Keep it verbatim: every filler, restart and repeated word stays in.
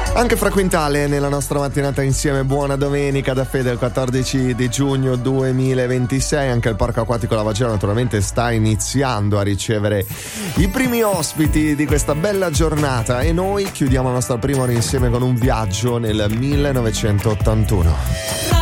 Anche fra quintale nella nostra mattinata insieme. Buona domenica da Fede, il quattordici di giugno duemilaventisei. Anche il Parco Acquatico Lavagero naturalmente sta iniziando a ricevere i primi ospiti di questa bella giornata e noi chiudiamo la nostra prima ora insieme con un viaggio nel millenovecentottantuno.